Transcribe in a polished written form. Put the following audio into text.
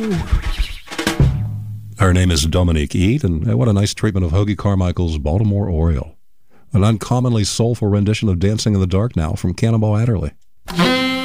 Her name is Dominique Eade, and what a nice treatment of Hoagie Carmichael's Baltimore Oriole. An uncommonly soulful rendition of Dancing in the Dark now from Cannonball Adderley.